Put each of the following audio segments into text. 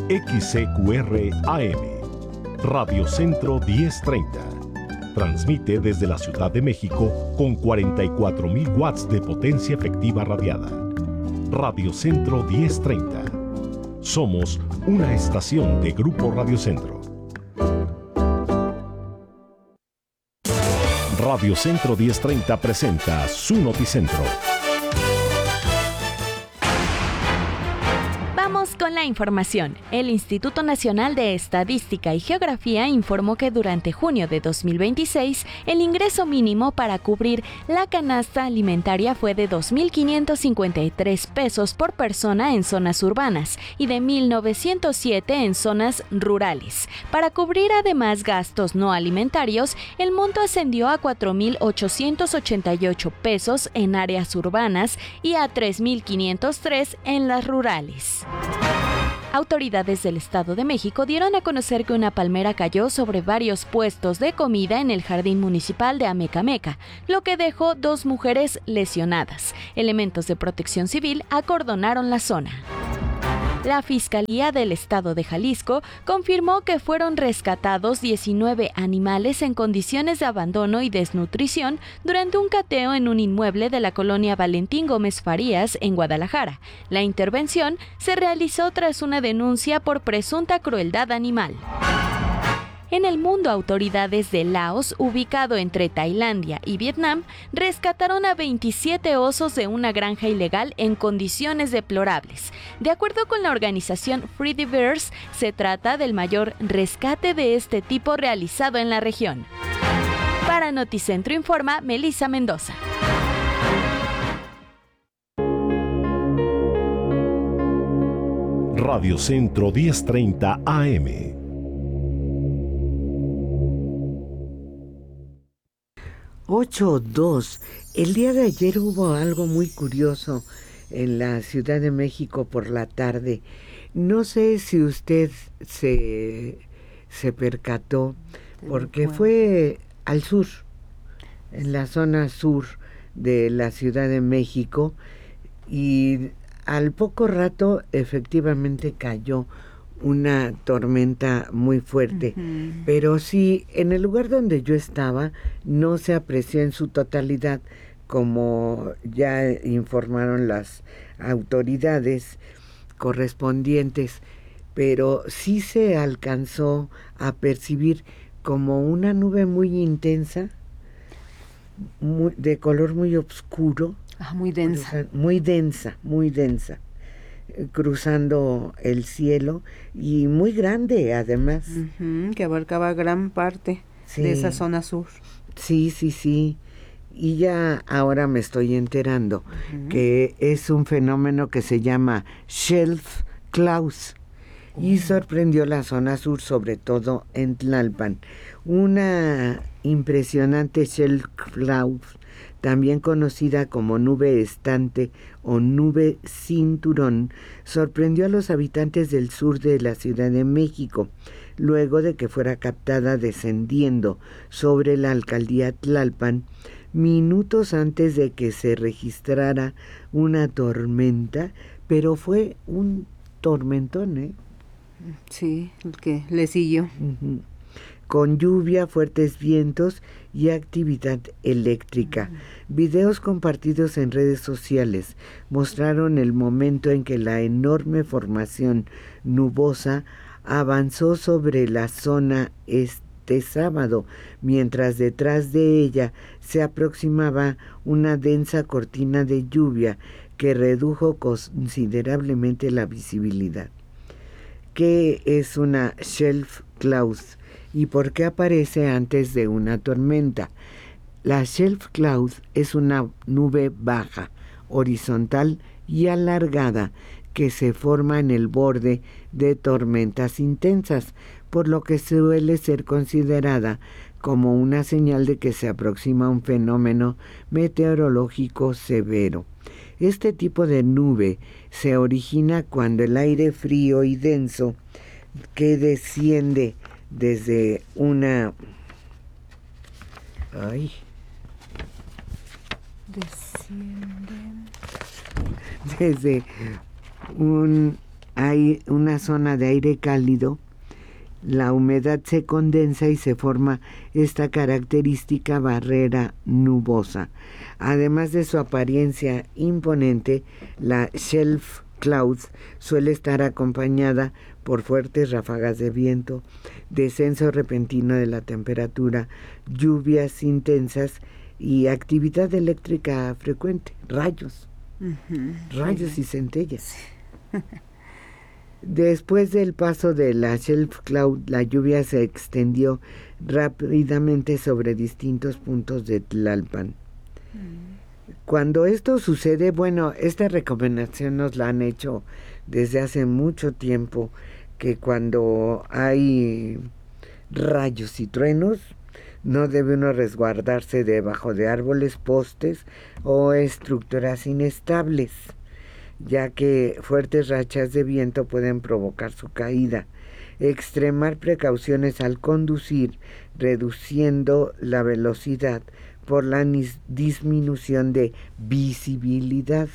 XCQR AM, Radio Centro 1030. Transmite desde la Ciudad de México con 44.000 watts de potencia efectiva radiada. Radio Centro 1030. Somos una estación de Grupo Radio Centro. Radio Centro 1030 presenta su Noticentro. Con la información, el Instituto Nacional de Estadística y Geografía informó que durante junio de 2026 el ingreso mínimo para cubrir la canasta alimentaria fue de 2.553 pesos por persona en zonas urbanas y de 1.907 en zonas rurales. Para cubrir además gastos no alimentarios, el monto ascendió a 4.888 pesos en áreas urbanas y a 3.503 en las rurales. Autoridades del Estado de México dieron a conocer que una palmera cayó sobre varios puestos de comida en el jardín municipal de Amecameca, lo que dejó 2 mujeres lesionadas. Elementos de protección civil acordonaron la zona. La Fiscalía del Estado de Jalisco confirmó que fueron rescatados 19 animales en condiciones de abandono y desnutrición durante un cateo en un inmueble de la colonia Valentín Gómez Farías, en Guadalajara. La intervención se realizó tras una denuncia por presunta crueldad animal. En el mundo, autoridades de Laos, ubicado entre Tailandia y Vietnam, rescataron a 27 osos de una granja ilegal en condiciones deplorables. De acuerdo con la organización Free the Bears, se trata del mayor rescate de este tipo realizado en la región. Para Noticentro informa Melissa Mendoza. Radio Centro 1030 AM. 8:02. El día de ayer hubo algo muy curioso en la Ciudad de México por la tarde. No sé si usted se percató, porque fue al sur, en la zona sur de la Ciudad de México, y al poco rato efectivamente cayó una tormenta muy fuerte, pero sí, en el lugar donde yo estaba no se apreció en su totalidad, como ya informaron las autoridades correspondientes, pero sí se alcanzó a percibir como una nube muy intensa, de color muy oscuro, muy densa, muy densa, cruzando el cielo, y muy grande además, que abarcaba gran parte de esa zona sur. Sí, y ya ahora me estoy enterando que es un fenómeno que se llama Shelf Clouds, y sorprendió la zona sur, sobre todo en Tlalpan. Una impresionante Shelf Clouds, también conocida como nube estante o nube cinturón, sorprendió a los habitantes del sur de la Ciudad de México, luego de que fuera captada descendiendo sobre la alcaldía Tlalpan, minutos antes de que se registrara una tormenta, pero fue un tormentón, Sí, el que le siguió. Con lluvia, fuertes vientos y actividad eléctrica. Videos compartidos en redes sociales mostraron el momento en que la enorme formación nubosa avanzó sobre la zona este sábado, mientras detrás de ella se aproximaba una densa cortina de lluvia que redujo considerablemente la visibilidad. ¿Qué es una Shelf Clouds y por qué aparece antes de una tormenta? La Shelf Cloud es una nube baja, horizontal y alargada que se forma en el borde de tormentas intensas, por lo que suele ser considerada como una señal de que se aproxima un fenómeno meteorológico severo. Este tipo de nube se origina cuando el aire frío y denso que desciende desde una... desde un hay una zona de aire cálido, la humedad se condensa y se forma esta característica barrera nubosa. Además de su apariencia imponente, la shelf cloud suele estar acompañada por fuertes ráfagas de viento, descenso repentino de la temperatura, lluvias intensas y actividad eléctrica frecuente, rayos y centellas. Después del paso de la shelf cloud, la lluvia se extendió rápidamente sobre distintos puntos de Tlalpan. Cuando esto sucede, bueno, esta recomendación nos la han hecho desde hace mucho tiempo, que cuando hay rayos y truenos, no debe uno resguardarse debajo de árboles, postes o estructuras inestables, ya que fuertes rachas de viento pueden provocar su caída. Extremar precauciones al conducir, reduciendo la velocidad por la disminución de visibilidad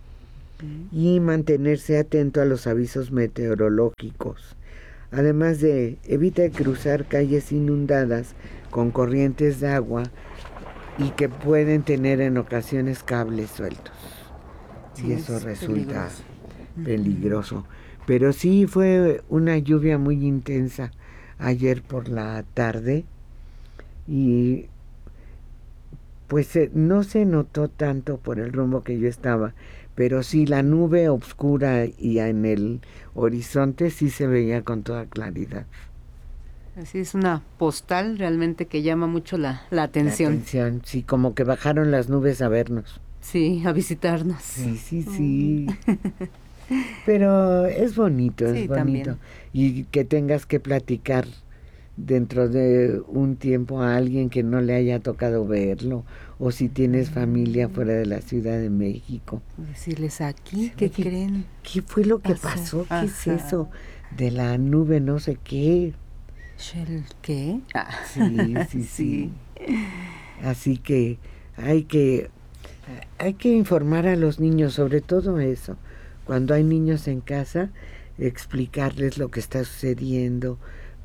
y mantenerse atento a los avisos meteorológicos. Además de evita cruzar calles inundadas con corrientes de agua y que pueden tener en ocasiones cables sueltos. Sí, y eso resulta peligroso. Pero sí fue una lluvia muy intensa ayer por la tarde y pues no se notó tanto por el rumbo que yo estaba, pero sí la nube oscura y en el horizonte sí se veía con toda claridad. Así es una postal realmente que llama mucho la atención. La atención, sí, como que bajaron las nubes a vernos. Sí, a visitarnos. Sí. Pero es bonito, es bonito. También. Y que tengas que platicar dentro de un tiempo a alguien que no le haya tocado verlo, o si tienes familia fuera de la Ciudad de México. Decirles aquí, ¿qué creen? ¿Qué fue lo que pasó? ¿Qué es eso de la nube no sé qué? ¿Qué? Sí. Así que hay que informar a los niños sobre todo eso. Cuando hay niños en casa, explicarles lo que está sucediendo,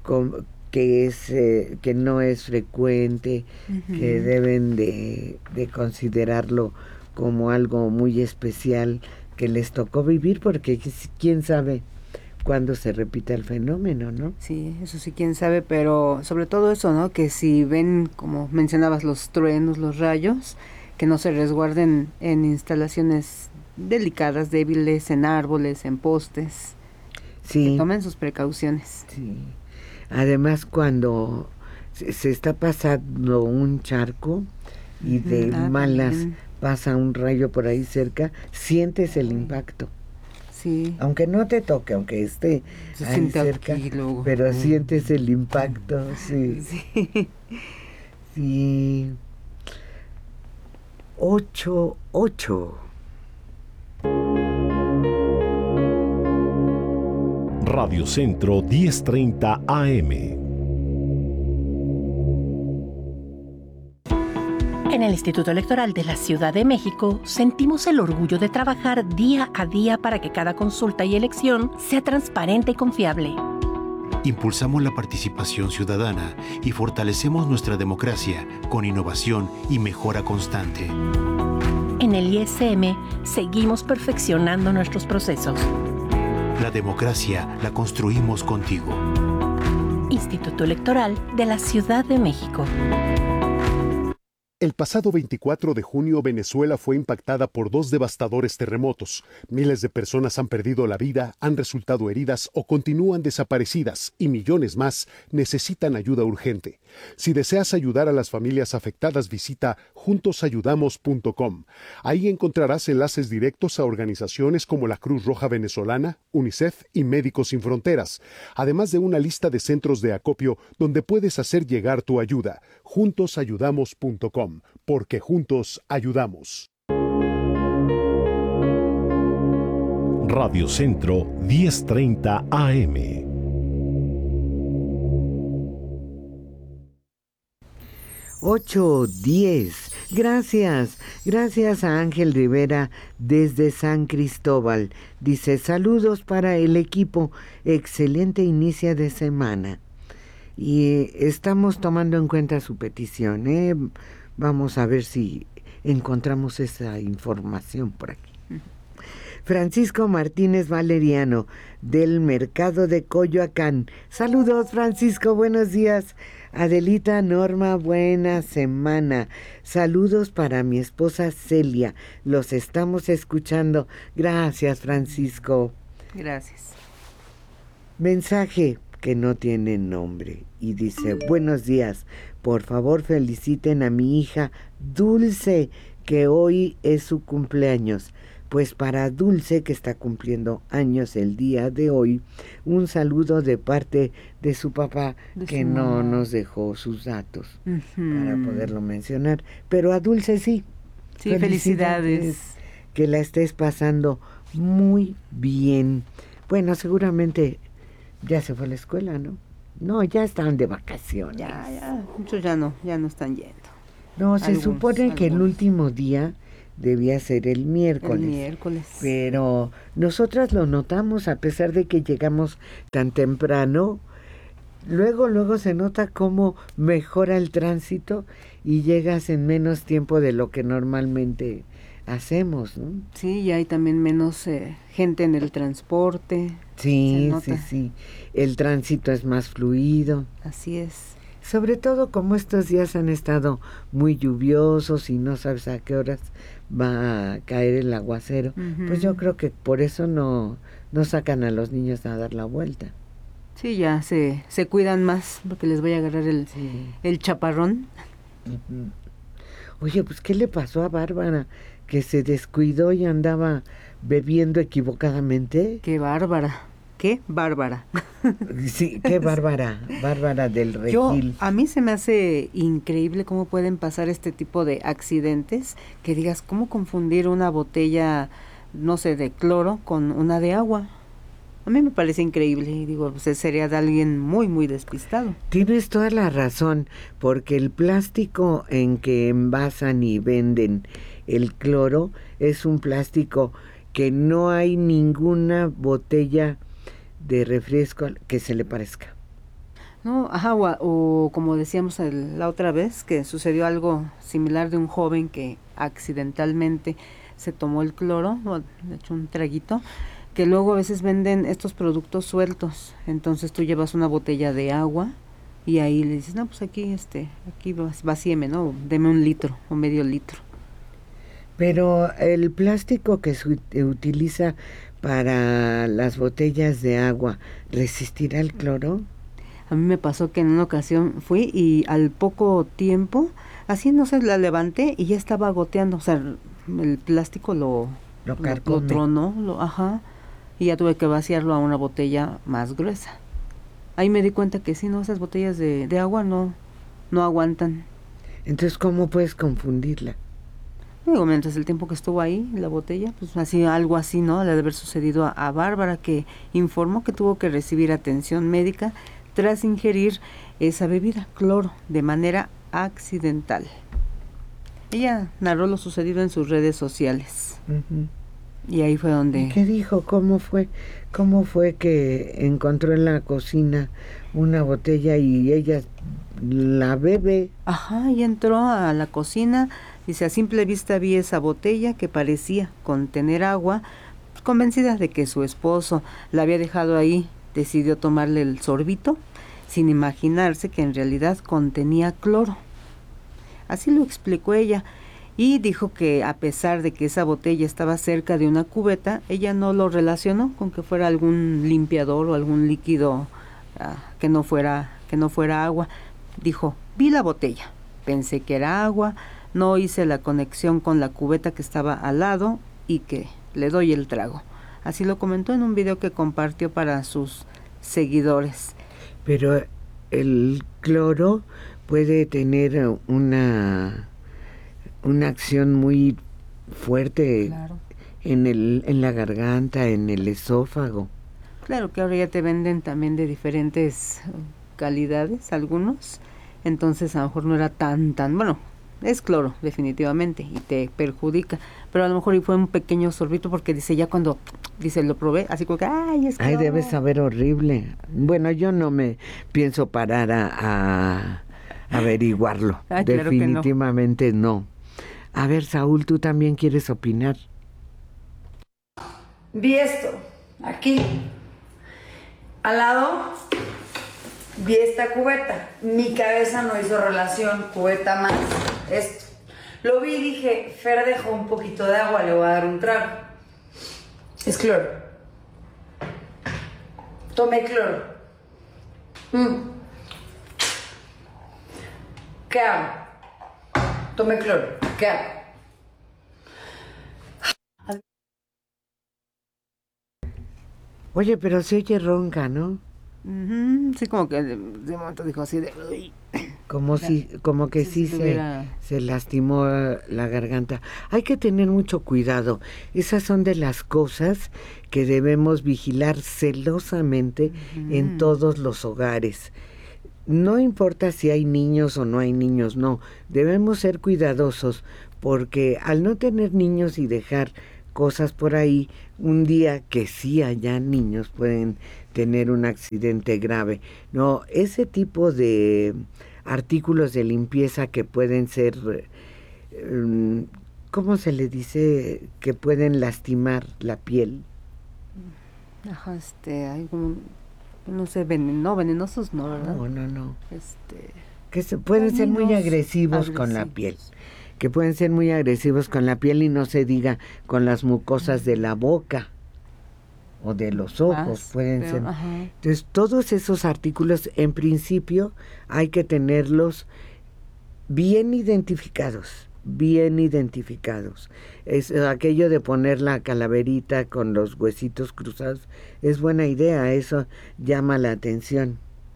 que no es frecuente, que deben de considerarlo como algo muy especial que les tocó vivir, porque quién sabe cuándo se repita el fenómeno, ¿no? Sí, eso sí, quién sabe, pero sobre todo eso, ¿no? Que si ven, como mencionabas, los truenos, los rayos, que no se resguarden en instalaciones delicadas, débiles, en árboles, en postes. Sí. Que tomen sus precauciones. Sí. Además, cuando se está pasando un charco y de malas también pasa un rayo por ahí cerca, sientes el impacto. Sí. Aunque no te toque, aunque esté ahí cerca, pero sientes el impacto, sí. Sí. 8:08. Radio Centro 10:30 AM. En el Instituto Electoral de la Ciudad de México sentimos el orgullo de trabajar día a día para que cada consulta y elección sea transparente y confiable. Impulsamos la participación ciudadana y fortalecemos nuestra democracia con innovación y mejora constante. En el ISM seguimos perfeccionando nuestros procesos. La democracia la construimos contigo. Instituto Electoral de la Ciudad de México. El pasado 24 de junio, Venezuela fue impactada por 2 devastadores terremotos. Miles de personas han perdido la vida, han resultado heridas o continúan desaparecidas y millones más necesitan ayuda urgente. Si deseas ayudar a las familias afectadas, visita juntosayudamos.com. Ahí encontrarás enlaces directos a organizaciones como la Cruz Roja Venezolana, UNICEF y Médicos Sin Fronteras, además de una lista de centros de acopio donde puedes hacer llegar tu ayuda. Juntosayudamos.com. Porque juntos ayudamos. Radio Centro 10:30 AM. 8:10. Gracias a Ángel Rivera desde San Cristóbal. Dice, saludos para el equipo, excelente inicio de semana. Y estamos tomando en cuenta su petición, Vamos a ver si encontramos esa información por aquí. Francisco Martínez Valeriano, del Mercado de Coyoacán. Saludos, Francisco, buenos días. Adelita, Norma, buena semana. Saludos para mi esposa Celia. Los estamos escuchando. Gracias, Francisco. Gracias. Mensaje que no tiene nombre y dice, buenos días. Por favor, feliciten a mi hija Dulce, que hoy es su cumpleaños. Pues para Dulce, que está cumpliendo años el día de hoy, un saludo de parte de su papá, que no nos dejó sus datos para poderlo mencionar. Pero a Dulce sí. Sí, felicidades. Que la estés pasando muy bien. Bueno, seguramente ya se fue a la escuela, ¿no? No, ya están de vacaciones. Ya, muchos ya no están yendo. No, se supone que el último día debía ser el miércoles. Pero nosotras lo notamos, a pesar de que llegamos tan temprano. Luego se nota cómo mejora el tránsito y llegas en menos tiempo de lo que normalmente hacemos, ¿no? Sí, y hay también menos gente en el transporte. Sí. El tránsito es más fluido. Así es. Sobre todo como estos días han estado muy lluviosos y no sabes a qué horas va a caer el aguacero. Pues yo creo que por eso no sacan a los niños a dar la vuelta. Sí, ya se cuidan más porque les voy a agarrar el chaparrón. Oye, pues ¿qué le pasó a Bárbara? Que se descuidó y andaba bebiendo equivocadamente. ¡Qué bárbara! Sí, qué Bárbara del Regil. A mí se me hace increíble cómo pueden pasar este tipo de accidentes, que digas, ¿cómo confundir una botella, no sé, de cloro con una de agua? A mí me parece increíble y digo, pues sería de alguien muy, muy despistado. Tienes toda la razón, porque el plástico en que envasan y venden el cloro es un plástico que no hay ninguna botella de refresco que se le parezca. No, o como decíamos la otra vez, que sucedió algo similar de un joven que accidentalmente se tomó el cloro, o de hecho un traguito, que luego a veces venden estos productos sueltos. Entonces tú llevas una botella de agua y ahí le dices, no, pues aquí vacíeme, ¿no? Deme 1 litro o medio litro. Pero el plástico que se utiliza para las botellas de agua, ¿resistirá el cloro? A mí me pasó que en una ocasión fui y al poco tiempo, así no sé, la levanté y ya estaba goteando, o sea, el plástico lo tronó, y ya tuve que vaciarlo a una botella más gruesa. Ahí me di cuenta que sí, no, esas botellas de agua no aguantan. Entonces, ¿cómo puedes confundirla? Digo, mientras el tiempo que estuvo ahí, la botella, pues así, algo así, ¿no? Le ha de haber sucedido a Bárbara, que informó que tuvo que recibir atención médica tras ingerir esa bebida, cloro, de manera accidental. Ella narró lo sucedido en sus redes sociales. Y ahí fue donde... ¿Qué dijo? ¿Cómo fue que encontró en la cocina una botella y ella la bebe? Y entró a la cocina. Dice, a simple vista vi esa botella que parecía contener agua, convencida de que su esposo la había dejado ahí, decidió tomarle el sorbito, sin imaginarse que en realidad contenía cloro. Así lo explicó ella, y dijo que a pesar de que esa botella estaba cerca de una cubeta, ella no lo relacionó con que fuera algún limpiador o algún líquido que no fuera agua. Dijo, vi la botella, pensé que era agua, no hice la conexión con la cubeta que estaba al lado y que le doy el trago. Así lo comentó en un video que compartió para sus seguidores. Pero el cloro puede tener una acción muy fuerte, claro, en la garganta, en el esófago. Claro que ahora ya te venden también de diferentes calidades, algunos, entonces a lo mejor no era tan, bueno, es cloro definitivamente y te perjudica, pero a lo mejor y fue un pequeño sorbito porque dice, ya cuando, dice, lo probé, así como que, ay, es cloro. Ay, debe saber horrible. Bueno, yo no me pienso parar a averiguarlo. Ay, claro definitivamente no. A ver, Saúl, ¿tú también quieres opinar? Vi esto, aquí, al lado, vi esta cubeta. Mi cabeza no hizo relación, cubeta más esto. Lo vi y dije, Fer dejó un poquito de agua, le voy a dar un trago. Es cloro. Tomé cloro. ¿Qué hago? Tomé cloro. ¿Qué hago? Oye, pero se oye ronca, ¿no? Sí, como que de momento dijo así de... Uy. Como que sí se lastimó la garganta. Hay que tener mucho cuidado. Esas son de las cosas que debemos vigilar celosamente en todos los hogares. No importa si hay niños o no hay niños, no. Debemos ser cuidadosos porque al no tener niños y dejar cosas por ahí, un día que sí haya niños pueden tener un accidente grave. No, ese tipo de artículos de limpieza que pueden ser, ¿cómo se le dice? Que pueden lastimar la piel. Ajá, hay como, no sé, venenosos no, ¿verdad? No. Que pueden ser muy agresivos con la piel. Que pueden ser muy agresivos con la piel y no se diga con las mucosas de la boca o de los ojos, pueden ser. Ajá. Entonces, todos esos artículos, en principio, hay que tenerlos bien identificados. Es aquello de poner la calaverita con los huesitos cruzados, es buena idea, eso llama la atención.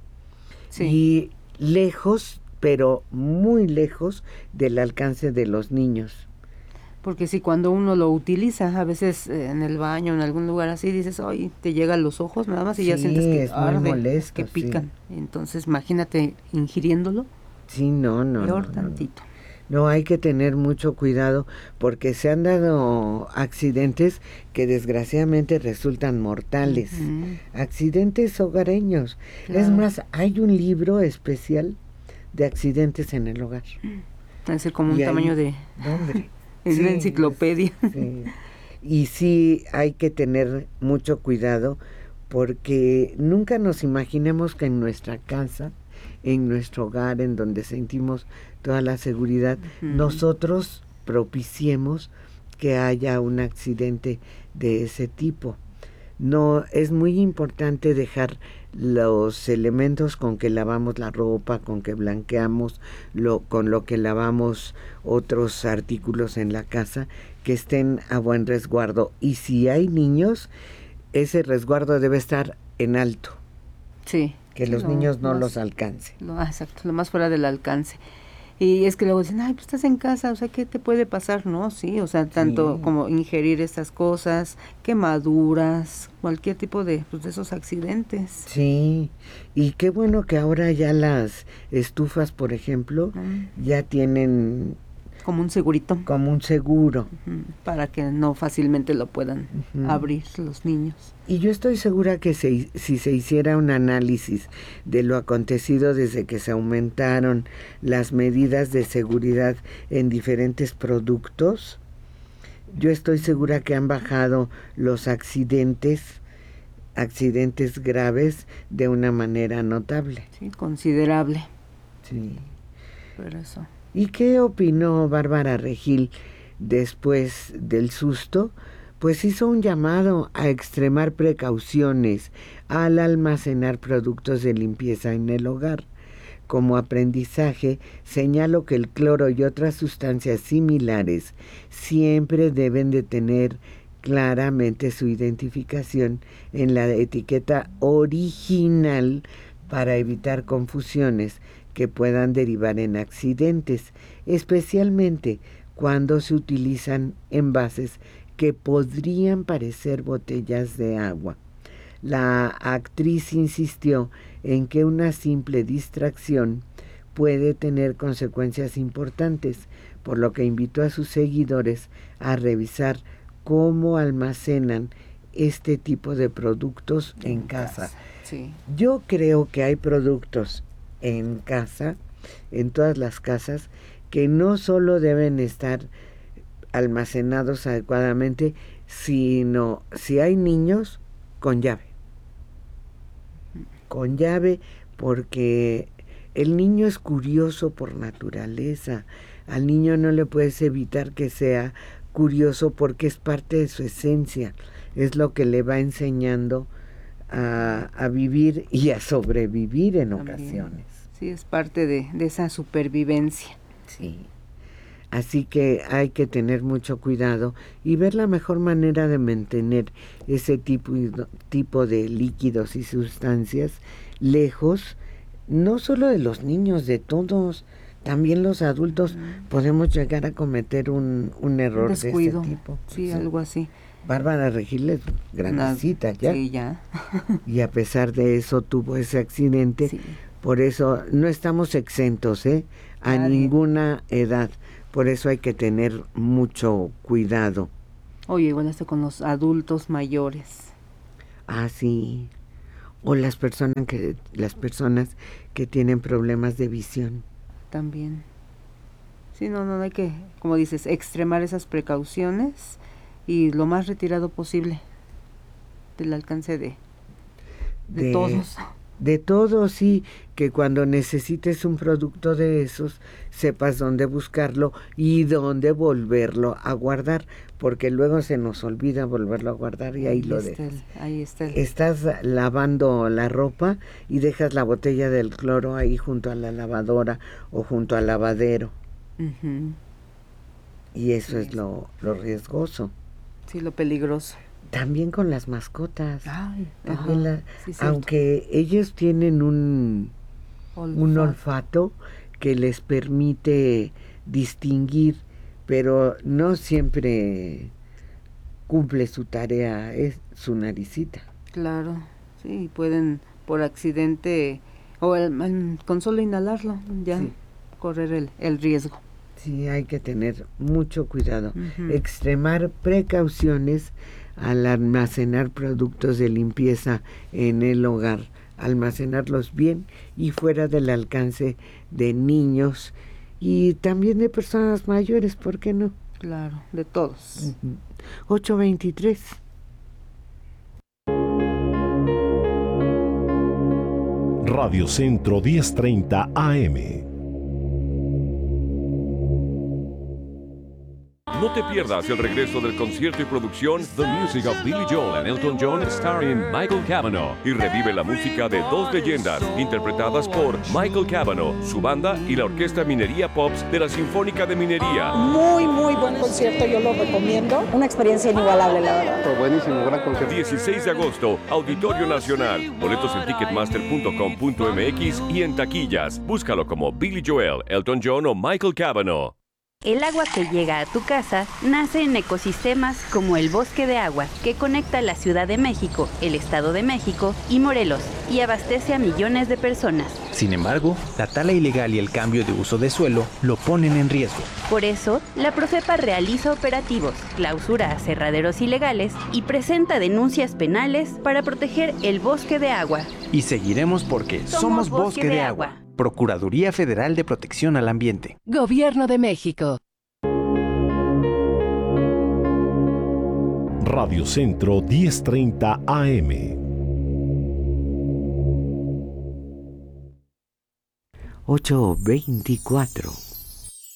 Sí. Y lejos, pero muy lejos del alcance de los niños. Porque si cuando uno lo utiliza, a veces en el baño, en algún lugar así, dices, ay, te llega a los ojos nada más y ya sientes que arde, muy molesto, que pican. Sí. Entonces, imagínate ingiriéndolo. Sí, no. Peor tantito. No, hay que tener mucho cuidado porque se han dado accidentes que desgraciadamente resultan mortales. Accidentes hogareños. Claro. Es más, hay un libro especial de accidentes en el hogar. Debe ser como un tamaño de... ¿Dónde? Es una enciclopedia. Sí. Y sí hay que tener mucho cuidado porque nunca nos imaginemos que en nuestra casa, en nuestro hogar, en donde sentimos toda la seguridad, nosotros propiciemos que haya un accidente de ese tipo. No, es muy importante dejar los elementos con que lavamos la ropa, con que blanqueamos, con lo que lavamos otros artículos en la casa, que estén a buen resguardo. Y si hay niños, ese resguardo debe estar en alto. Sí. Que los niños no los alcancen. Exacto, lo más fuera del alcance. Y es que luego dicen, ay, pues estás en casa, o sea, ¿qué te puede pasar? No, sí, o sea, tanto como ingerir estas cosas, quemaduras, cualquier tipo de esos accidentes. Sí, y qué bueno que ahora ya las estufas, por ejemplo, ya tienen... Como un segurito. Como un seguro. Para que no fácilmente lo puedan abrir los niños. Y yo estoy segura que si se hiciera un análisis de lo acontecido desde que se aumentaron las medidas de seguridad en diferentes productos, yo estoy segura que han bajado los accidentes graves de una manera notable. Sí, considerable. Sí. Por eso. ¿Y qué opinó Bárbara Regil después del susto? Pues hizo un llamado a extremar precauciones al almacenar productos de limpieza en el hogar. Como aprendizaje, señaló que el cloro y otras sustancias similares siempre deben de tener claramente su identificación en la etiqueta original para evitar confusiones que puedan derivar en accidentes, especialmente cuando se utilizan envases que podrían parecer botellas de agua. La actriz insistió en que una simple distracción puede tener consecuencias importantes, por lo que invitó a sus seguidores a revisar cómo almacenan este tipo de productos en casa. Sí. Yo creo que hay productos en casa, en todas las casas, que no solo deben estar almacenados adecuadamente, sino si hay niños, con llave. Con llave, porque el niño es curioso por naturaleza. Al niño no le puedes evitar que sea curioso porque es parte de su esencia. Es lo que le va enseñando a vivir y a sobrevivir en ocasiones. Sí, es parte de esa supervivencia. Sí. Así que hay que tener mucho cuidado y ver la mejor manera de mantener ese tipo de líquidos y sustancias lejos, no solo de los niños, de todos. También los adultos podemos llegar a cometer un error de ese tipo. Sí, algo así. Bárbara Regil es grandecita ya. Sí, ya. Y a pesar de eso tuvo ese accidente. Sí. Por eso no estamos exentos, a ninguna edad. Por eso hay que tener mucho cuidado. Oye, igual hasta con los adultos mayores. Ah, sí. O las personas que tienen problemas de visión. También. Sí, no hay que, como dices, extremar esas precauciones y lo más retirado posible del alcance de todos. De todos, sí, que cuando necesites un producto de esos, sepas dónde buscarlo y dónde volverlo a guardar, porque luego se nos olvida volverlo a guardar y ahí lo dejas. Ahí está. Estás lavando la ropa y dejas la botella del cloro ahí junto a la lavadora o junto al lavadero. Uh-huh. Y eso es lo riesgoso. Sí, lo peligroso. También con las mascotas. Ay, aunque ellos tienen un olfato que les permite distinguir, pero no siempre cumple su tarea, es su naricita. Claro, sí, pueden por accidente o con solo inhalarlo ya correr el riesgo. Sí, hay que tener mucho cuidado, extremar precauciones al almacenar productos de limpieza en el hogar, almacenarlos bien y fuera del alcance de niños y también de personas mayores, ¿por qué no? Claro, de todos. 8:23. Radio Centro 1030 AM. No te pierdas el regreso del concierto y producción The Music of Billy Joel and Elton John starring Michael Cavanaugh y revive la música de dos leyendas interpretadas por Michael Cavanaugh, su banda y la Orquesta Minería Pops de la Sinfónica de Minería. Muy buen concierto, yo lo recomiendo. Una experiencia inigualable, la verdad. Fue buenísimo, gran concierto. 16 de agosto, Auditorio Nacional. Boletos en ticketmaster.com.mx y en taquillas. Búscalo como Billy Joel, Elton John o Michael Cavanaugh. El agua que llega a tu casa nace en ecosistemas como el Bosque de Agua, que conecta la Ciudad de México, el Estado de México y Morelos, y abastece a millones de personas. Sin embargo, la tala ilegal y el cambio de uso de suelo lo ponen en riesgo. Por eso, la Profepa realiza operativos, clausura aserraderos ilegales y presenta denuncias penales para proteger el Bosque de Agua. Y seguiremos porque somos Bosque de Agua. Procuraduría Federal de Protección al Ambiente. Gobierno de México. Radio Centro 1030 AM. 8:24.